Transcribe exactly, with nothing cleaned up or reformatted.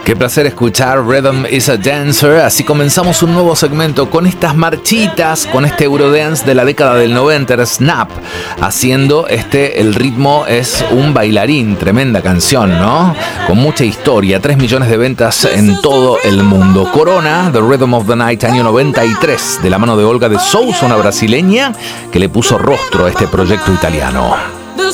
Qué placer escuchar Rhythm is a Dancer. Así comenzamos un nuevo segmento con estas marchitas, con este Eurodance de la década del noventa, era Snap, haciendo este, el ritmo es un bailarín, tremenda canción, ¿no? Con mucha historia, tres millones de ventas en todo el mundo. Corona, The Rhythm of the Night, año noventa y tres, de la mano de Olga de Sousa, una brasileña que le puso rostro a este proyecto italiano.